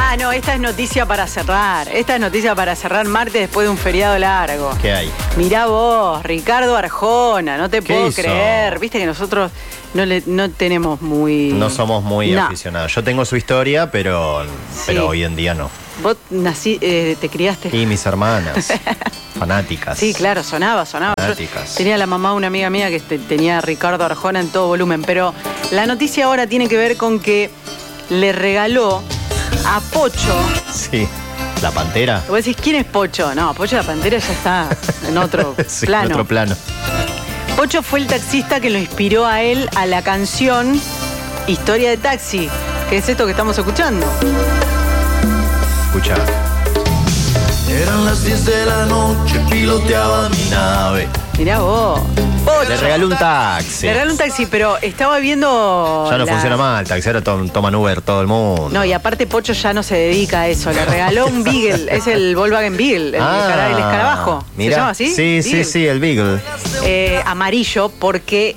No, esta es noticia para cerrar. Esta es noticia para cerrar martes después de un feriado largo. ¿Qué hay? Mirá vos, Ricardo Arjona, no te puedo hizo? creer. Viste que nosotros no tenemos muy... No somos muy aficionados. Yo tengo su historia, pero hoy en día no. Vos te criaste... Y mis hermanas, fanáticas. Sí, claro, sonaba. Fanáticas. Yo tenía la mamá de una amiga mía que tenía a Ricardo Arjona en todo volumen, pero la noticia ahora tiene que ver con que le regaló a Pocho... Sí, la Pantera. Vos decís, ¿quién es Pocho? No, Pocho la Pantera ya está en otro Sí, plano. en otro plano. Pocho fue el taxista que lo inspiró a él a la canción Historia de Taxi, que es esto que estamos escuchando. Escucha. Eran las 10 de la noche, piloteaba mi nave. Mirá vos. Pocho. Le regaló un taxi. Le regaló un taxi, pero estaba viendo... Ya no funciona más, el taxero toman Uber todo el mundo. No, y aparte Pocho ya no se dedica a eso. Le regaló un Beagle, es el Volkswagen Beagle, el escarabajo. Mirá. ¿Se llama así? Sí, el Beagle. Amarillo, porque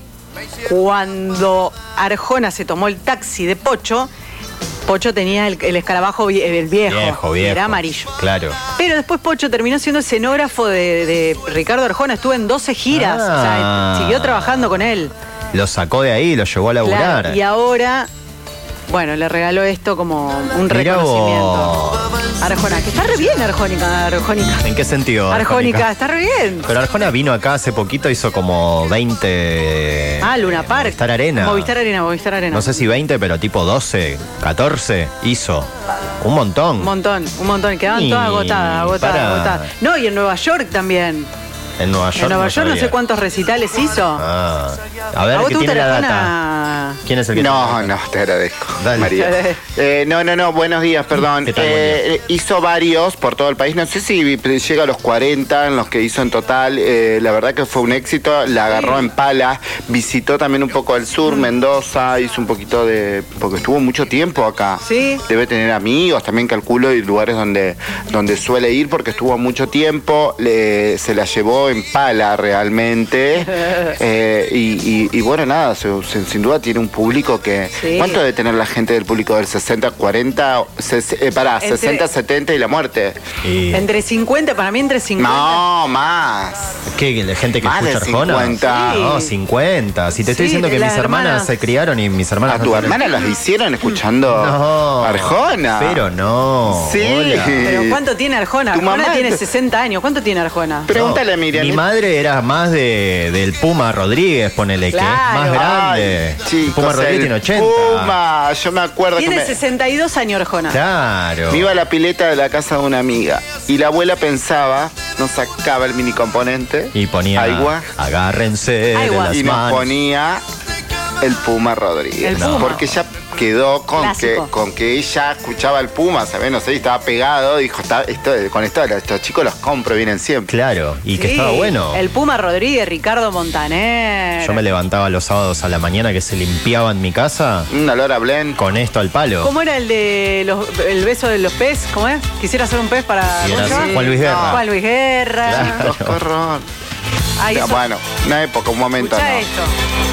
cuando Arjona se tomó el taxi de Pocho tenía el escarabajo, el viejo. Era amarillo. Claro. Pero después Pocho terminó siendo escenógrafo de Ricardo Arjona. Estuvo en 12 giras. O sea, siguió trabajando con él. Lo sacó de ahí, lo llevó a laburar. Claro, y ahora, bueno, le regaló esto como un reconocimiento. Arjona, que está re bien Arjónica. ¿En qué sentido? Arjónica, está re bien. Pero Arjona vino acá hace poquito, hizo como 20... Luna Park. Movistar Arena. Movistar Arena. No sé si 20, pero tipo 12, 14 hizo. Un montón. Un montón. Quedaban todas agotadas. No, y en Nueva York también. En Nueva York no sé cuántos recitales hizo. A ver, ¿qué tiene la data? ¿Quién es el que No, te agradezco, Dale. María. No, buenos días, perdón. ¿Qué tal, buen día? Hizo varios por todo el país, no sé si llega a los 40 en los que hizo en total. La verdad que fue un éxito, la agarró en pala, visitó también un poco al sur, Mendoza, hizo un poquito porque estuvo mucho tiempo acá. Sí. Debe tener amigos, también calculo, y lugares donde suele ir porque estuvo mucho tiempo, se la llevó en pala realmente. Y bueno, nada, sin duda tiene un público que... Sí. ¿Cuánto debe tener la gente del público del 60, 40? 60, 70 y la muerte. Entre 50, para mí entre 50. No, más. ¿Qué? ¿La gente que Más escucha de Arjona? 50. No, 50. Si te estoy Sí, diciendo que las mis hermanas se criaron y mis hermanas... ¿A tu hermana las hicieron escuchando No. Arjona? Pero no. Sí. Hola. Pero ¿cuánto tiene Arjona? Tu Arjona mamá tiene te- 60 años. ¿Cuánto tiene Arjona? Pregúntale a Miriam. Mi madre era más del Puma Rodríguez, ponele, Claro. que es más grande. Ay, chicos, Puma Rodríguez el tiene 80. Puma, yo me acuerdo Tiene que 62 años Arjona. Claro. me iba a la pileta de la casa de una amiga y la abuela pensaba, nos sacaba el mini componente Y ponía... agua Agárrense Agua. de las y nos manos. ponía el Puma Rodríguez. El Puma. Porque ya quedó Clásico. con que ella escuchaba el Puma, ¿sabes? No sé, estaba pegado, dijo, con estos chicos los compro, vienen siempre. Claro, y que Sí, estaba bueno. El Puma Rodríguez, Ricardo Montaner. Yo me levantaba los sábados a la mañana que se limpiaba en mi casa Un olor a blend. con esto al palo. ¿Cómo era el de el beso de los pez? ¿Cómo es? Quisiera hacer un pez para... Y ¿cómo era se llama? Juan Luis Guerra. Juan Luis Guerra. Claro. Qué horror. Ay, Ya, eso- bueno, una época, un momento, escuchá ¿no? esto.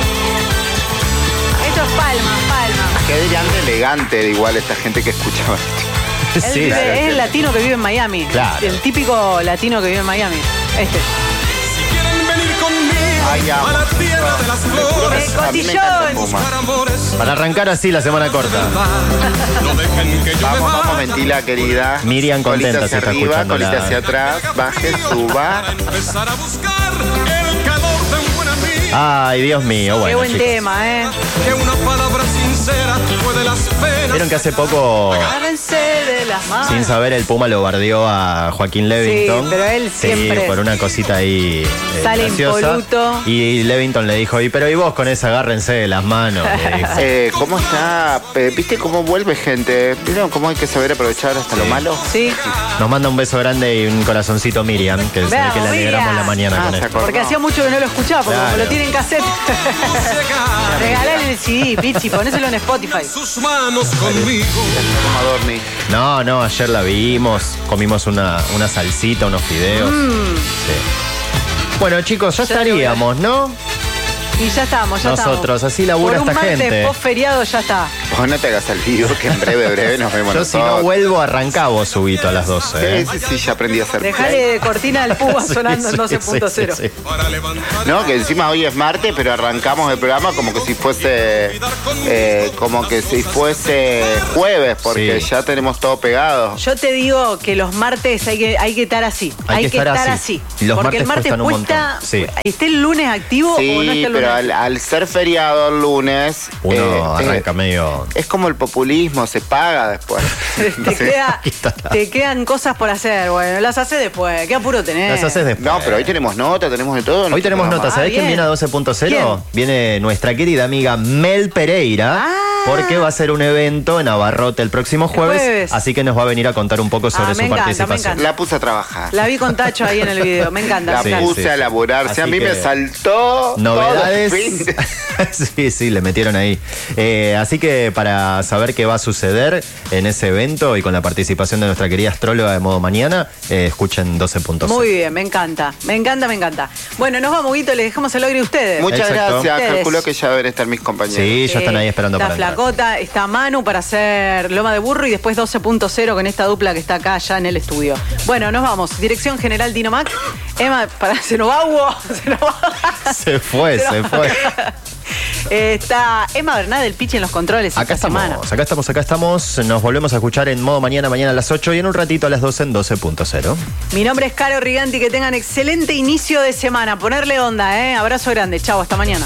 Esto es palma. Qué dirán de elegante igual esta gente que escuchaba esto. Él Sí, vive- sí. es el latino que vive en Miami. Claro. El típico latino que vive en Miami. Este. Quieren venir conmigo Ay, amo. a la tierra de las flores. A mí me encanta el Puma. Buscar amores. Para arrancar así la semana corta. No dejen que yo me Vamos, vaya. ventila, querida. Miriam contenta Colita se hacia está arriba, escuchando colita la- hacia atrás, baje, suba. Para empezar a buscar el calor de un buen amigo. Ay, Dios mío, Qué bueno, buen chicos. tema, ¿eh? Que una palabra sincera puede las penas. Vieron que hace poco, Agárrense de las manos. sin saber, el Puma lo bardeó a Joaquín Levington. Sí, pero él siempre- Sí, por una cosita ahí Sale graciosa. impoluto. Y Levington le dijo, pero ¿y vos con esa agárrense de las manos? Le dijo. ¿Cómo está? ¿Viste cómo vuelve gente? ¿Vieron cómo hay que saber aprovechar hasta lo malo? Sí, Nos manda un beso grande y un corazoncito Miriam, que se ve Veamos, que le alegramos Miriam. la mañana Ah, con se esto. acordó. porque hacía mucho que no lo escuchaba, porque Claro. como lo tiene en cassette. Regalale el CD, Pichi, ponéselo en Spotify. Sus manos conmigo. Como Adorni. No, ayer la vimos, comimos una salsita, unos fideos. Sí. Bueno, chicos, ya Ya lo estaríamos, ¿no? Y ya estamos, ya Nosotros, estamos. así labura Por un esta martes gente. post feriado ya está. Vos no te hagas el vivo, que en breve nos vemos. Yo nosotros. si no vuelvo, arrancá vos, Subito, a las 12. Sí, ya aprendí a hacer Dejale de cortina del púa sonando en 12.0. Sí. No, que encima hoy es martes, pero arrancamos el programa como que si fuese jueves, porque ya tenemos todo pegado. Yo te digo que los martes hay que estar así. Hay que estar así. Porque el martes cuesta. Sí. ¿Esté el lunes activo o no está el lunes? Pero al ser feriado el lunes, uno arranca medio. Es como el populismo, se paga después. Te quedan cosas por hacer, bueno, las haces después. ¿Qué apuro tenés? Las haces después. No, pero hoy tenemos nota, tenemos de todo. Hoy tenemos notas. ¿Sabés quién viene a 12.0? Viene nuestra querida amiga Mel Pereira. Porque va a ser un evento en Abarrote el próximo jueves. Así que nos va a venir a contar un poco sobre su participación. La puse a trabajar. La vi con Tacho ahí en el video, me encanta. La puse a laburar. A mí me saltó. Novedades. Sí, le metieron ahí. Así que para saber qué va a suceder en ese evento y con la participación de nuestra querida astróloga de Modo Mañana, escuchen 12.0. Muy bien, me encanta. Bueno, nos vamos, Guito, les dejamos el logro a ustedes. Muchas gracias. Calculo que ya deben estar mis compañeros. Sí, ya están ahí esperando para entrar. Flacota, está Manu para hacer Loma de Burro y después 12.0 con esta dupla que está acá ya en el estudio. Bueno, nos vamos. Dirección General Dino Mac. Emma, se nos va Hugo. Se fue. Está Emma Bernal del Pitch en los controles acá esta semana. Acá estamos. Nos volvemos a escuchar en Modo mañana a las 8 y en un ratito a las 12 en 12.0. Mi nombre es Caro Riganti. Que tengan excelente inicio de semana. Ponerle onda, Abrazo grande. Chau, hasta mañana.